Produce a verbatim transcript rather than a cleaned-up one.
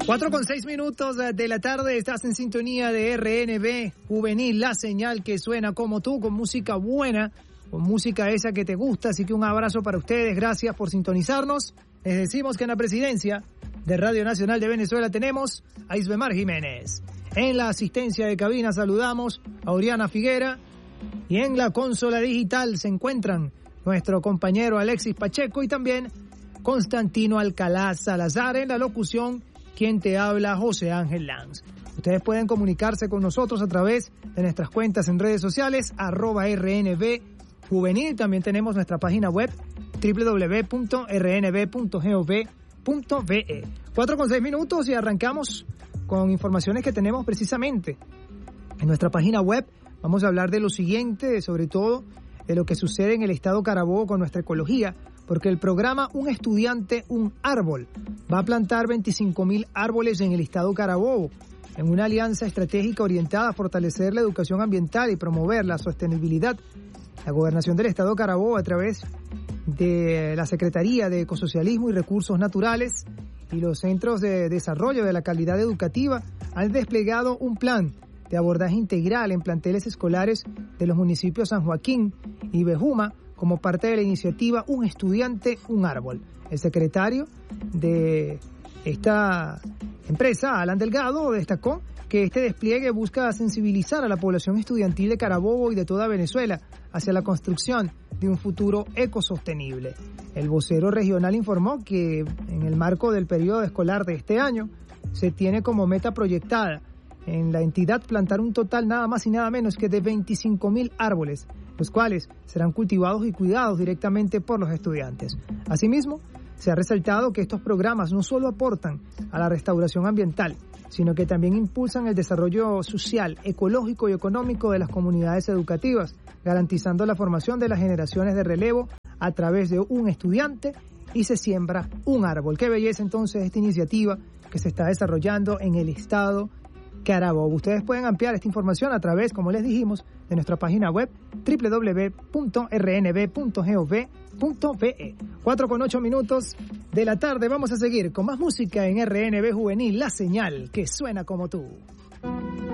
Cuatro con seis minutos de la tarde, estás en sintonía de R N B Juvenil, la señal que suena como tú, con música buena, con música esa que te gusta, así que un abrazo para ustedes, gracias por sintonizarnos. Les decimos que en la presidencia de Radio Nacional de Venezuela tenemos a Isbemar Jiménez. En la asistencia de cabina saludamos a Oriana Figuera y en la consola digital se encuentran nuestro compañero Alexis Pacheco y también Constantino Alcalá Salazar. En la locución, quien te habla, José Ángel Lanz. Ustedes pueden comunicarse con nosotros a través de nuestras cuentas en redes sociales, arroba R N B Juvenil. También tenemos nuestra página web, doble u doble u doble u punto r n b punto gov punto be. Cuatro con seis minutos y arrancamos con informaciones que tenemos precisamente en nuestra página web. Vamos a hablar de lo siguiente, sobre todo de lo que sucede en el estado Carabobo con nuestra ecología, porque el programa Un Estudiante, Un Árbol va a plantar veinticinco mil árboles en el estado Carabobo, en una alianza estratégica orientada a fortalecer la educación ambiental y promover la sostenibilidad. La Gobernación del estado Carabobo, a través de la Secretaría de Ecosocialismo y Recursos Naturales y los Centros de Desarrollo de la Calidad Educativa, han desplegado un plan de abordaje integral en planteles escolares de los municipios San Joaquín y Bejuma, como parte de la iniciativa Un Estudiante, Un Árbol. El secretario de esta empresa, Alan Delgado, destacó que este despliegue busca sensibilizar a la población estudiantil de Carabobo y de toda Venezuela hacia la construcción de un futuro ecosostenible. El vocero regional informó que en el marco del periodo escolar de este año se tiene como meta proyectada en la entidad plantar un total nada más y nada menos que de veinticinco mil árboles, los cuales serán cultivados y cuidados directamente por los estudiantes. Asimismo, se ha resaltado que estos programas no solo aportan a la restauración ambiental, sino que también impulsan el desarrollo social, ecológico y económico de las comunidades educativas, garantizando la formación de las generaciones de relevo a través de un estudiante y se siembra un árbol. Qué belleza entonces esta iniciativa que se está desarrollando en el estado Carabobo. Ustedes pueden ampliar esta información a través, como les dijimos, de nuestra página web doble u doble u doble u punto r n b punto gov punto be. Cuatro con ocho minutos de la tarde. Vamos a seguir con más música en R N B Juvenil, la señal que suena como tú.